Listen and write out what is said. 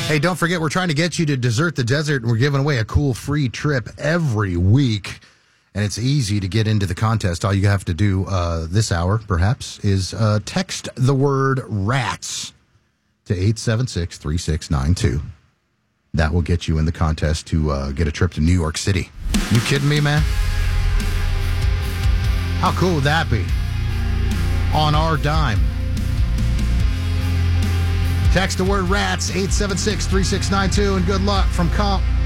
Hey, don't forget, we're trying to get you to Desert the Desert, and we're giving away a cool free trip every week. And it's easy to get into the contest. All you have to do this hour, perhaps, is text the word RATS to 876-3692. That will get you in the contest to get a trip to New York City. You kidding me, man? How cool would that be? On our dime. Text the word RATS, 876-3692, and good luck from